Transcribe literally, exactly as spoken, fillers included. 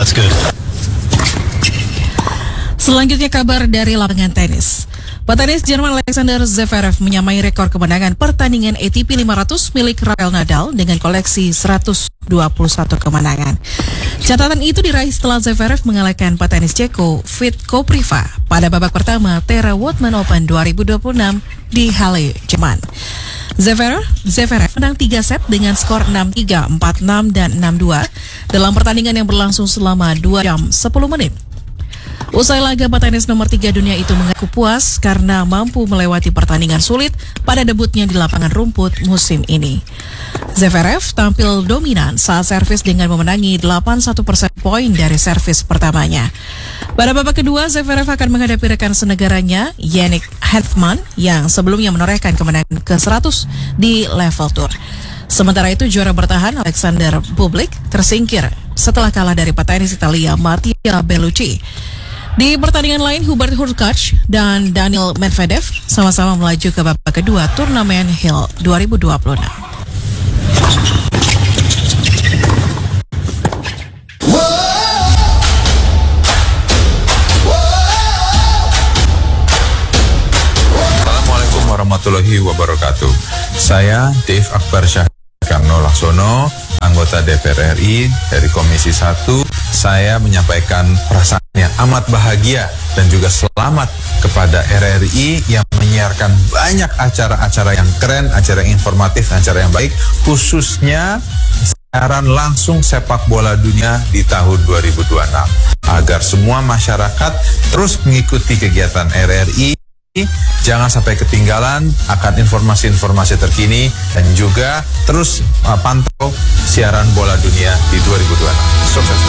That's good. Selanjutnya kabar dari lapangan tenis. Petenis Jerman Alexander Zverev menyamai rekor kemenangan pertandingan A T P lima ratus milik Rafael Nadal dengan koleksi seratus dua puluh satu kemenangan. Catatan itu diraih setelah Zverev mengalahkan petenis Ceko Vit Kopriva pada babak pertama Tera Woodman Open dua ribu dua puluh enam di Halle, Jerman. Zverev, Zverev menang tiga set dengan skor enam tiga, empat enam, dan enam dua dalam pertandingan yang berlangsung selama dua jam sepuluh menit. Usai laga, petenis nomor tiga dunia itu mengaku puas karena mampu melewati pertandingan sulit pada debutnya di lapangan rumput musim ini. Zverev tampil dominan saat servis dengan memenangi delapan puluh satu persen poin dari servis pertamanya. Pada babak kedua, Zverev akan menghadapi rekan senegaranya Yannick Hanfmann yang sebelumnya menorehkan kemenangan ke seratus di level tour. Sementara itu, juara bertahan Alexander Bublik tersingkir setelah kalah dari petenis Italia Mattia Bellucci. Di pertandingan lain, Hubert Hurkacz dan Daniil Medvedev sama-sama melaju ke babak kedua turnamen Hill dua ribu dua puluh enam. Assalamualaikum warahmatullahi wabarakatuh. Saya Dave Akbar Syahkarno Laksono, anggota D P R R I dari Komisi satu. Saya menyampaikan perasaan yang amat bahagia dan juga selamat kepada R R I yang menyiarkan banyak acara-acara yang keren, acara yang informatif, acara yang baik, khususnya siaran langsung sepak bola dunia di tahun dua ribu dua puluh enam. Agar semua masyarakat terus mengikuti kegiatan R R I, jangan sampai ketinggalan akan informasi-informasi terkini dan juga terus uh, pantau siaran bola dunia di dua ribu dua puluh enam. Sukses.